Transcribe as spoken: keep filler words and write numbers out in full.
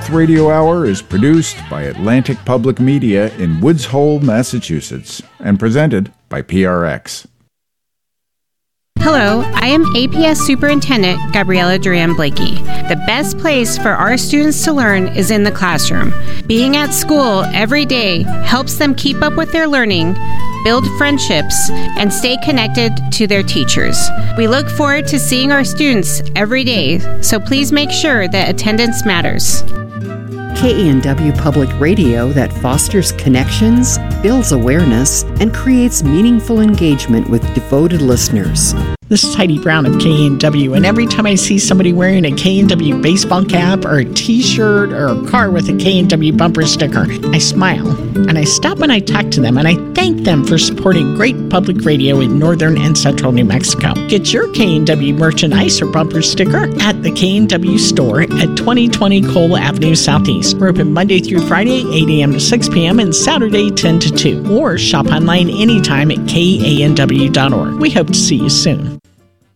Health Radio Hour is produced by Atlantic Public Media in Woods Hole, Massachusetts, and presented by P R X. Hello, I am A P S Superintendent Gabriella Duran-Blakey. The best place for our students to learn is in the classroom. Being at school every day helps them keep up with their learning, build friendships, and stay connected to their teachers. We look forward to seeing our students every day, so please make sure that attendance matters. K A N W Public Radio that fosters connections, builds awareness, and creates meaningful engagement with devoted listeners. This is Heidi Brown of K A N W, and every time I see somebody wearing a K A N W baseball cap or a t-shirt or a car with a K A N W bumper sticker, I smile, and I stop and I talk to them, and I thank them for supporting great public radio in northern and central New Mexico. Get your K A N W merchandise or bumper sticker at the K A N W store at twenty twenty Cole Avenue Southeast. We're open Monday through Friday, eight a.m. to six p.m., and Saturday, ten to two. Or shop online anytime at K A N W dot org. We hope to see you soon.